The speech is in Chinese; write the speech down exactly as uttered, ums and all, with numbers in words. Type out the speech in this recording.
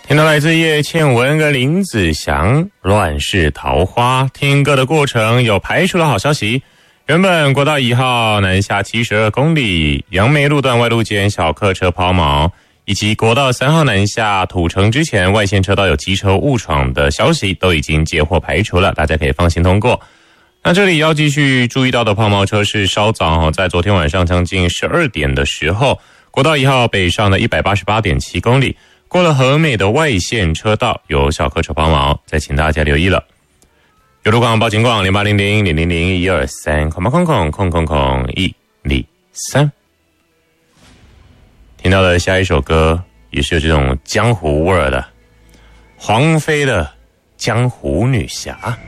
听到来自叶倩文跟林子祥《乱世桃花》。听歌的过程有排除了好消息，原本国道一号南下七十二公里杨梅路段外路间小客车抛锚，以及国道三号南下土城之前外线车道有机车误闯的消息都已经接获排除了，大家可以放心通过。那这里要继续注意到的抛锚车是稍早在昨天晚上将近十二点的时候，国道一号北上的 一百八十八点七公里过了和美的外线车道有小客车抛锚，再请大家留意了。有路况报警广零八零零零零零一二三空空空空空空一零三。听到的下一首歌也是有这种江湖味儿的，黄飞的江湖女侠。